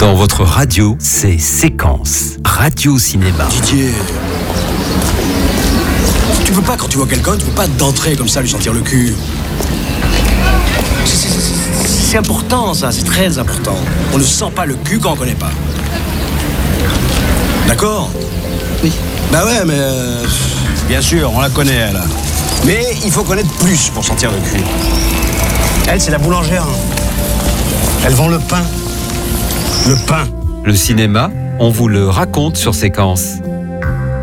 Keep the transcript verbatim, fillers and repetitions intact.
Dans votre radio, c'est Séquence. Radio Cinéma. Didier, tu peux pas, quand tu vois quelqu'un, tu peux pas d'entrer comme ça, lui sentir le cul. C'est, c'est, c'est, c'est important ça, c'est très important. On ne sent pas le cul quand on connaît pas. D'accord ? Oui. Bah ouais, mais euh, bien sûr, on la connaît elle. Mais il faut connaître plus pour sentir le cul. Elle, c'est la boulangère. Elle vend le pain. Le pain. Le cinéma, on vous le raconte sur Séquence.